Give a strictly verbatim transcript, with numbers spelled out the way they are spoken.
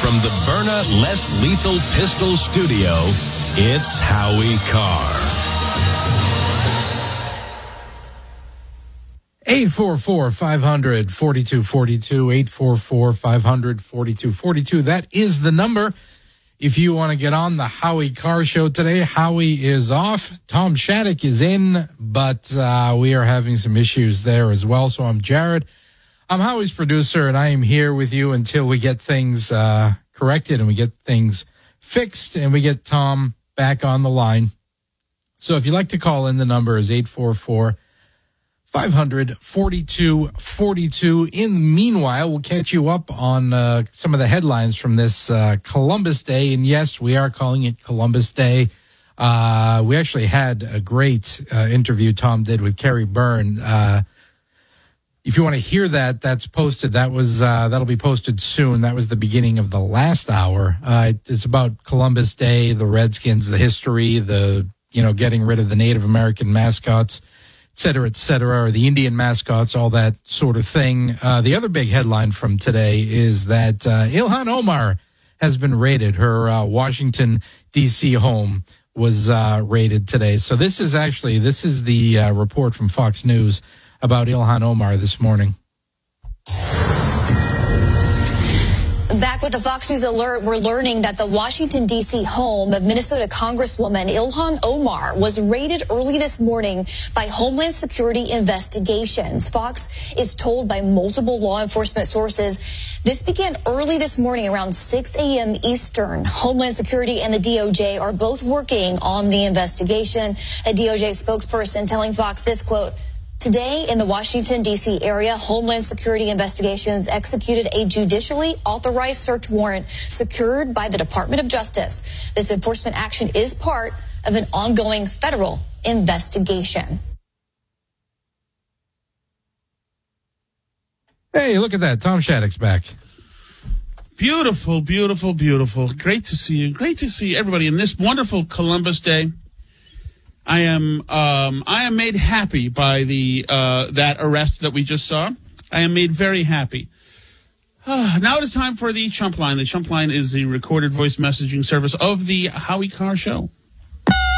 From the Byrna Less Lethal Pistol Studio, it's Howie Carr. eight four four, five hundred, forty-two forty-two, eight four four, five hundred, forty-two forty-two. That is the number. If you want to get on the Howie Carr Show today, Howie is off. Tom Shattuck is in, but uh, we are having some issues there as well. So I'm Jared. I'm Howie's producer, and I am here with you until we get things uh, corrected and we get things fixed and we get Tom back on the line. So if you'd like to call in, the number is eight four four, five hundred, forty-two forty-two. In the meanwhile, we'll catch you up on uh, some of the headlines from this uh, Columbus Day. And yes, we are calling it Columbus Day. Uh, we actually had a great uh, interview Tom did with Carrie Byrne. Uh, if you want to hear that, that's posted. That was uh, that'll be posted soon. That was the beginning of the last hour. Uh, it's about Columbus Day, the Redskins, the history, the you know getting rid of the Native American mascots, et cetera, et cetera, or the Indian mascots, all that sort of thing. Uh, the other big headline from today is that uh, Ilhan Omar has been raided. Her uh, Washington, D C home was uh, raided today. So this is actually, this is the uh, report from Fox News about Ilhan Omar this morning. Back with the Fox News alert, we're learning that the Washington, D C home of Minnesota Congresswoman Ilhan Omar was raided early this morning by Homeland Security investigations. Fox is told by multiple law enforcement sources this began early this morning around six a.m. Eastern. Homeland Security and the D O J are both working on the investigation. A D O J spokesperson telling Fox this, quote, "Today in the Washington, D C area, Homeland Security investigations executed a judicially authorized search warrant secured by the Department of Justice. This enforcement action is part of an ongoing federal investigation." Hey, look at that. Tom Shattuck's back. Beautiful, beautiful, beautiful. Great to see you. Great to see everybody in this wonderful Columbus Day. I am um, I am made happy by the uh, that arrest that we just saw. I am made very happy. Uh, now it is time for the Chump Line. The Chump Line is the recorded voice messaging service of the Howie Carr Show.